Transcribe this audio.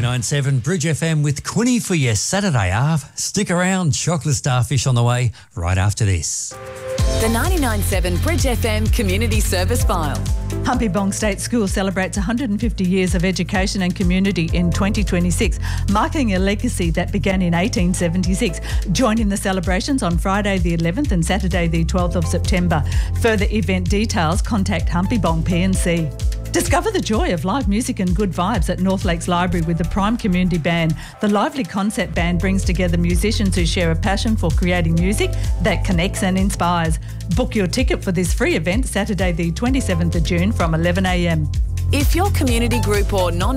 99.7 Bridge FM with Quinny for your Saturday half. Stick around, chocolate starfish on the way right after this. The 99.7 Bridge FM Community Service File. Humpy Bong State School celebrates 150 years of education and community in 2026, marking a legacy that began in 1876. Join in the celebrations on Friday the 11th and Saturday the 12th of September. Further event details, contact Humpy Bong PNC. Discover the joy of live music and good vibes at North Lakes Library with the Prime Community Band. The lively concept band brings together musicians who share a passion for creating music that connects and inspires. Book your ticket for this free event Saturday the 27th of June from 11 a.m. If your community group or non